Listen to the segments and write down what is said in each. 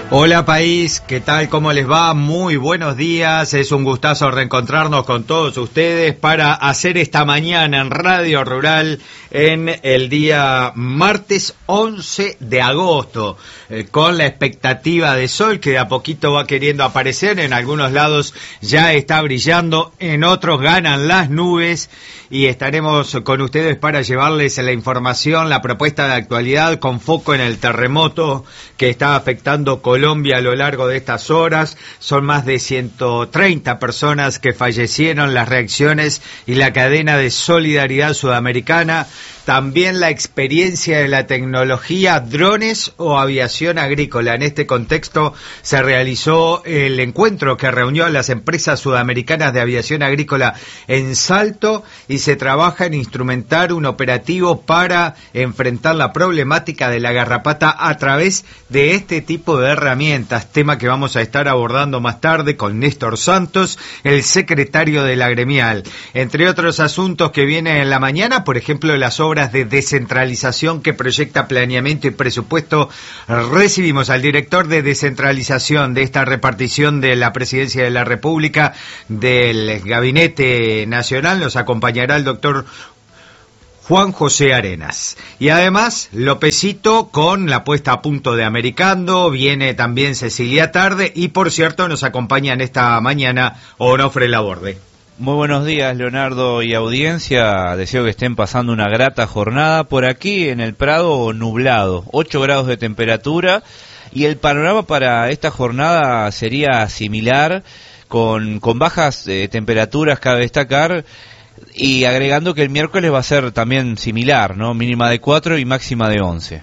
Hola país, ¿qué tal? ¿Cómo les va? Muy buenos días, es un gustazo reencontrarnos con todos ustedes para hacer esta mañana en Radio Rural en el día martes 11 de agosto, con la expectativa de sol que de a poquito va queriendo aparecer, en algunos lados ya está brillando, en otros ganan las nubes y estaremos con ustedes para llevarles la información, la propuesta de actualidad con foco en el terremoto que está afectando Colombia a lo largo de estas horas. Son más de 130 personas que fallecieron, las reacciones y la cadena de solidaridad sudamericana. También la experiencia de la tecnología, drones o aviación agrícola. En este contexto se realizó el encuentro que reunió a las empresas sudamericanas de aviación agrícola en Salto y se trabaja en instrumentar un operativo para enfrentar la problemática de la garrapata a través de este tipo de herramientas, tema que vamos a estar abordando más tarde con Néstor Santos, el secretario de la gremial. Entre otros asuntos que vienen en la mañana, por ejemplo, las obras de descentralización que proyecta Planeamiento y Presupuesto. Recibimos al director de descentralización de esta repartición de la Presidencia de la República del Gabinete Nacional. Nos acompañará el doctor Juan José Arenas. Y además, Lopecito con la puesta a punto de Americando, viene también Cecilia Tarde y, por cierto, nos acompaña en esta mañana Onofre Laborde. Muy buenos días, Leonardo y audiencia. Deseo que estén pasando una grata jornada. Por aquí en el Prado, nublado, 8 grados de temperatura. Y el panorama para esta jornada sería similar, con bajas temperaturas, cabe destacar. Y agregando que el miércoles va a ser también similar, ¿no? Mínima de 4 y máxima de 11.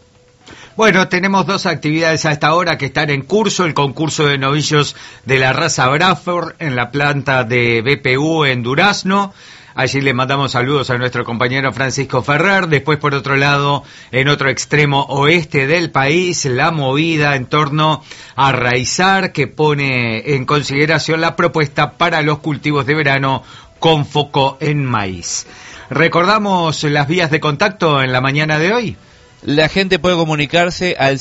Bueno, tenemos dos actividades a esta hora que están en curso. El concurso de novillos de la raza Bradford en la planta de BPU en Durazno. Allí le mandamos saludos a nuestro compañero Francisco Ferrer. Después, por otro lado, en otro extremo oeste del país, la movida en torno a Raizar, que pone en consideración la propuesta para los cultivos de verano con foco en maíz. ¿Recordamos las vías de contacto en la mañana de hoy? La gente puede comunicarse al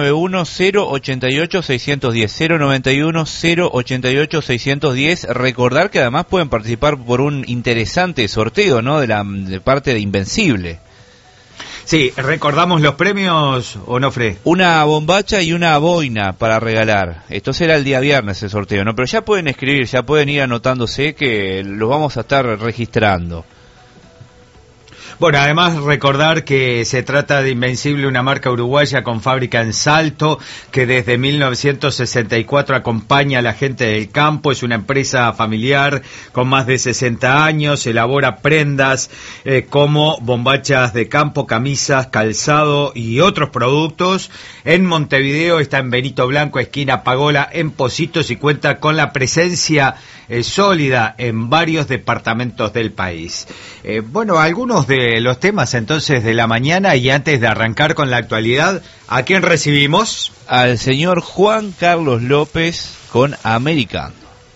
091-088-610, 091-088-610. Recordar que además pueden participar por un interesante sorteo, ¿no? De parte de Invencible. Sí, recordamos los premios, Onofre. Una bombacha y una boina para regalar. Esto será el día viernes el sorteo, ¿no? Pero ya pueden escribir, ya pueden ir anotándose que los vamos a estar registrando. Bueno, además recordar que se trata de Invencible, una marca uruguaya con fábrica en Salto, que desde 1964 acompaña a la gente del campo. Es una empresa familiar con más de 60 años, elabora prendas como bombachas de campo, camisas, calzado y otros productos. En Montevideo está en Benito Blanco, esquina Pagola, en Pocitos, y cuenta con la presencia sólida en varios departamentos del país. Bueno, algunos de los temas entonces de la mañana, y antes de arrancar con la actualidad, ¿a quién recibimos? Al señor Juan Carlos López con Americando.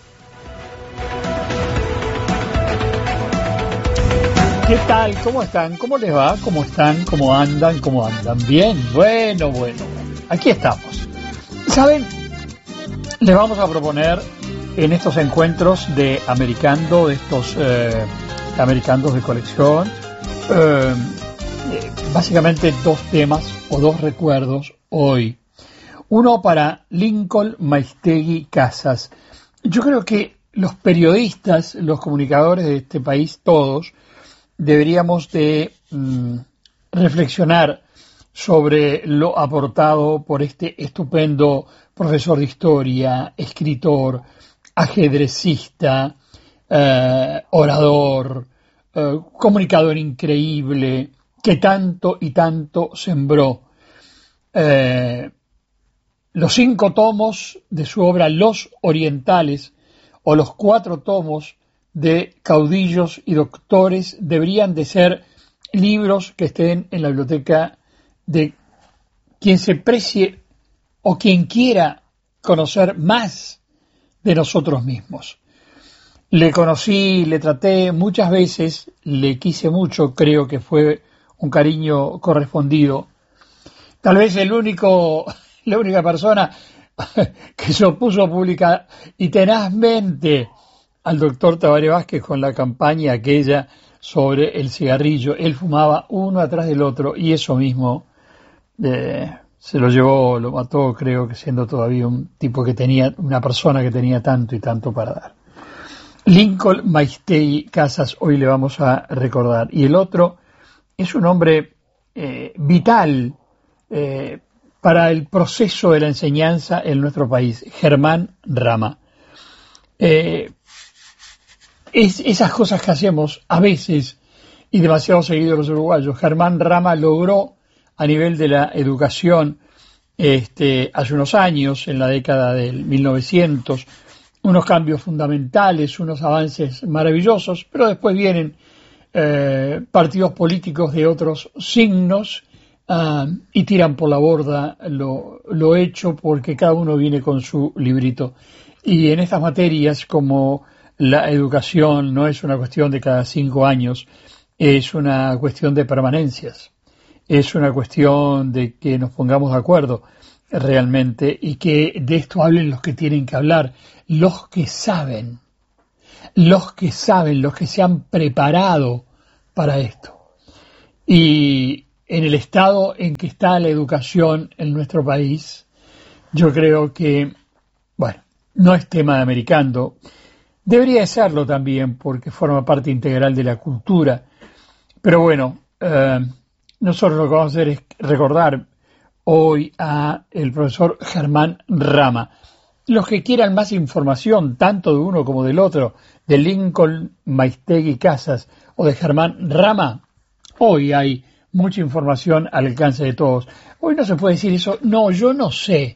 ¿Qué tal? ¿Cómo están? ¿Cómo les va? ¿Cómo están? ¿Cómo andan? ¿Cómo andan? Bien, bueno. Aquí estamos. ¿Saben? Les vamos a proponer en estos encuentros de Americando, de estos Americandos de colección, básicamente dos temas o dos recuerdos hoy. Uno para Lincoln Maistegui Casas. Yo creo que los periodistas, los comunicadores de este país, todos, deberíamos de reflexionar sobre lo aportado por este estupendo profesor de historia, escritor, ajedrecista, orador, comunicador increíble, que tanto y tanto sembró. Los 5 tomos de su obra Los Orientales, o los 4 tomos de Caudillos y Doctores, deberían de ser libros que estén en la biblioteca de quien se precie o quien quiera conocer más de nosotros mismos. Le conocí, le traté muchas veces, le quise mucho, creo que fue un cariño correspondido. Tal vez el único la única persona que se opuso pública y tenazmente al doctor Tabaré Vázquez con la campaña aquella sobre el cigarrillo. Él fumaba uno atrás del otro y eso mismo se lo llevó, lo mató, creo que siendo todavía un tipo que tenía, una persona que tenía tanto y tanto para dar. Lincoln Maistegui Casas, hoy le vamos a recordar. Y el otro es un hombre vital para el proceso de la enseñanza en nuestro país, Germán Rama. Esas cosas que hacemos a veces y demasiado seguido los uruguayos. Germán Rama logró a nivel de la educación hace unos años, en la década del 1900, unos cambios fundamentales, unos avances maravillosos, pero después vienen partidos políticos de otros signos y tiran por la borda lo hecho porque cada uno viene con su librito. Y en estas materias, como la educación no es una cuestión de cada 5 años, es una cuestión de permanencias, es una cuestión de que nos pongamos de acuerdo realmente y que de esto hablen los que tienen que hablar, los que saben, los que se han preparado para esto. Y en el estado en que está la educación en nuestro país, yo creo que, bueno, no es tema de americano, debería serlo también porque forma parte integral de la cultura, pero bueno, nosotros lo que vamos a hacer es recordar hoy a el profesor Germán Rama. Los que quieran más información, tanto de uno como del otro, de Lincoln Maistegui Casas o de Germán Rama, hoy hay mucha información al alcance de todos. Hoy no se puede decir eso, no, yo no sé.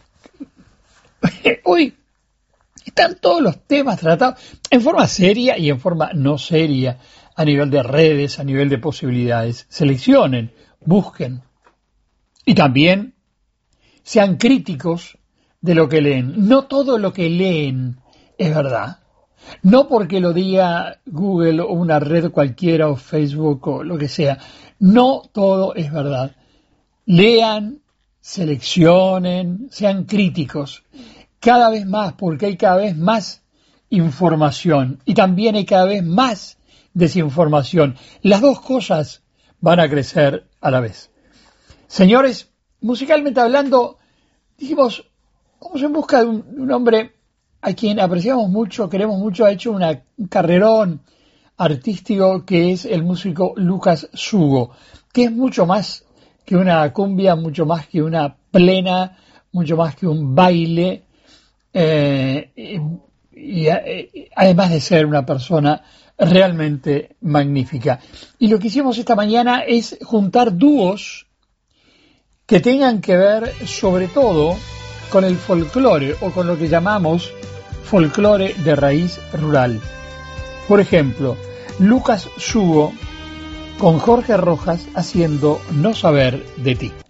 Hoy están todos los temas tratados en forma seria y en forma no seria, a nivel de redes, a nivel de posibilidades. Seleccionen, busquen. Y también sean críticos de lo que leen. No todo lo que leen es verdad. No porque lo diga Google o una red cualquiera o Facebook o lo que sea. No todo es verdad. Lean, seleccionen, sean críticos. Cada vez más, porque hay cada vez más información y también hay cada vez más desinformación. Las dos cosas van a crecer a la vez. Señores, musicalmente hablando, dijimos, vamos en busca de un hombre a quien apreciamos mucho, queremos mucho, ha hecho un carrerón artístico, que es el músico Lucas Sugo, que es mucho más que una cumbia, mucho más que una plena, mucho más que un baile, y además de ser una persona realmente magnífica. Y lo que hicimos esta mañana es juntar dúos que tengan que ver sobre todo con el folclore o con lo que llamamos folclore de raíz rural. Por ejemplo, Lucas Sugo con Jorge Rojas haciendo No saber de ti.